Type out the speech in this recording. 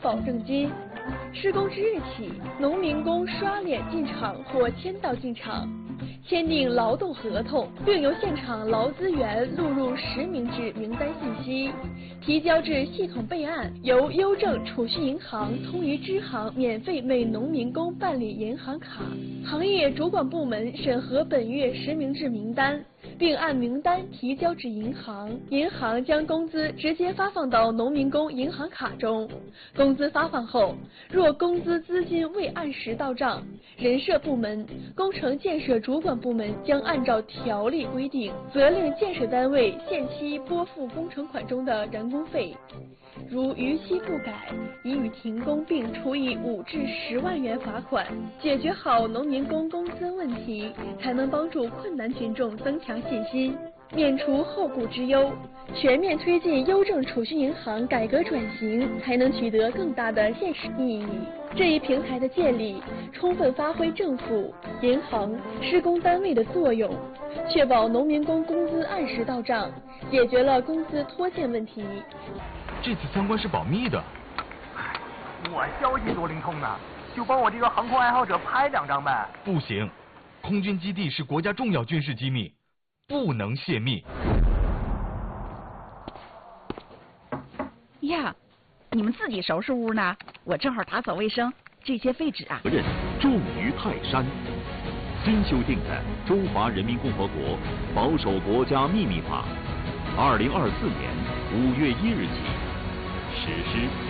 保证金。施工之日起，农民工刷脸进场或签到进场，签订劳动合同，并由现场劳资员录入实名制名单信息，提交至系统备案，由邮政储蓄银行通于支行免费为农民工办理银行卡。行业主管部门审核本月实名制名单，并按名单提交至银行，银行将工资直接发放到农民工银行卡中。工资发放后，若工资资金未按时到账，人社部门、工程建设主管部门将按照条例规定，责令建设单位限期拨付工程款中的人工费。如逾期不改，已予停工并处以5至10万元罚款。解决好农民工工资问题，才能帮助困难群众增强信心，免除后顾之忧。全面推进邮政储蓄银行改革转型，才能取得更大的现实意义。这一平台的建立，充分发挥政府、银行、施工单位的作用，确保农民工工资按时到账，解决了工资拖欠问题。 这次参观是保密的。 我消息多灵通呢，就帮我这个航空爱好者拍2张呗。 不行，空军基地是国家重要军事机密，不能泄密。 呀，你们自己收拾屋呢？我正好打扫卫生，这些废纸啊。 责任重于泰山。新修订的《中华人民共和国保守国家秘密法》，2024年5月1日起实施。